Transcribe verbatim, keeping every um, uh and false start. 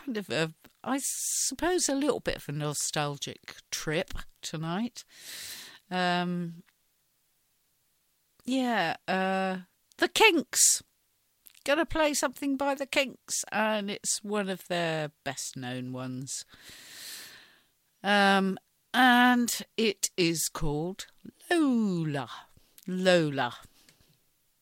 kind of a, I suppose, a little bit of a nostalgic trip tonight. Um, yeah, uh, the Kinks. Gonna play something by the Kinks, and it's one of their best known ones. Um, and it is called Lola. Lola.